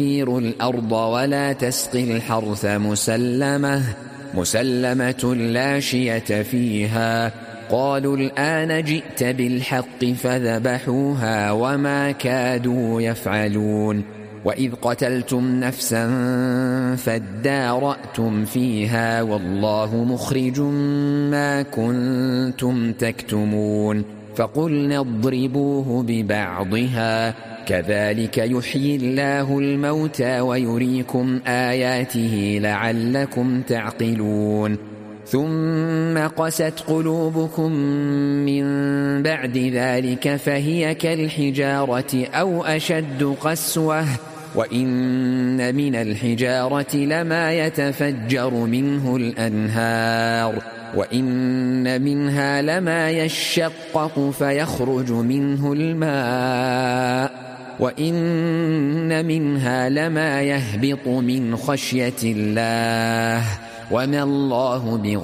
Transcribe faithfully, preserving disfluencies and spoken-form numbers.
الأرض ولا تسقي الحرث مسلمة مسلمة لا شية فيها. قالوا الآن جئت بالحق فذبحوها وما كادوا يفعلون. وإذ قتلتم نفسا فادارأتم فيها والله مخرج ما كنتم تكتمون. فقلنا اضربوه ببعضها كذلك يحيي الله الموتى ويريكم آياته لعلكم تعقلون. ثم قست قلوبكم من بعد ذلك فهي كالحجارة أو أشد قسوة وإن من الحجارة لما يتفجر منه الأنهار وإن منها لما يشقق فيخرج منه الماء وإن منها لما يهبط من خشية الله وما الله بغير